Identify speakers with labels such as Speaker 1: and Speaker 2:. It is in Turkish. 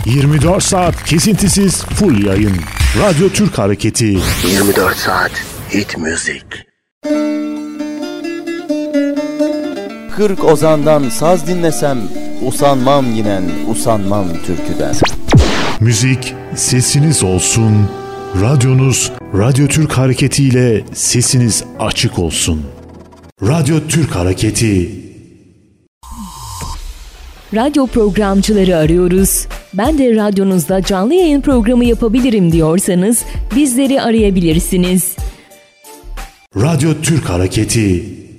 Speaker 1: 24 saat kesintisiz full yayın. Radyo Türk Hareketi.
Speaker 2: 24 saat hit müzik.
Speaker 3: 40 ozandan saz dinlesem, usanmam yinen, usanmam türküden.
Speaker 1: Müzik sesiniz olsun. Radyonuz Radyo Türk Hareketi ile sesiniz açık olsun. Radyo Türk Hareketi.
Speaker 4: Radyo programcıları arıyoruz. Ben de radyonuzda canlı yayın programı yapabilirim diyorsanız bizleri arayabilirsiniz.
Speaker 1: Radyo Türk Hareketi.